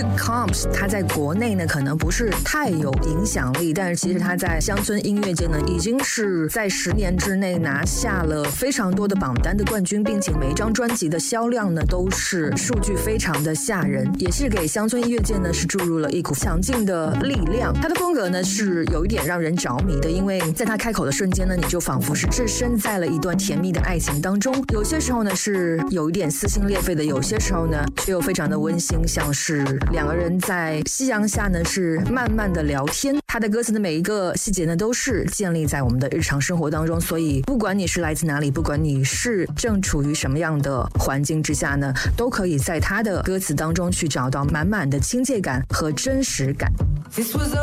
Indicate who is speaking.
Speaker 1: Combs 他在国内呢可能不是太有影响力，但是其实他在乡村音乐界呢已经是在10年之内拿下了非常多的榜单的冠军，并且每一张专辑的销量呢都是数据非常的吓人，也是给乡村音乐界呢是注入了一股强劲的力量。他的风格呢是有一点让人着迷的，因为在他开口的瞬间呢，你就仿佛是置身在了一段甜蜜的爱情当中，有些时候呢是有一点撕心裂肺的，有些时候呢却又非常的温馨，像是两个人在夕阳下呢是慢慢的聊天。他的歌词的每一个细节呢都是建立在我们的日常生活当中，所以不管你是来自哪里，不管你是正处于什么样的环境之下呢，都可以在他的歌词当中去找到满满的亲切感和真实感。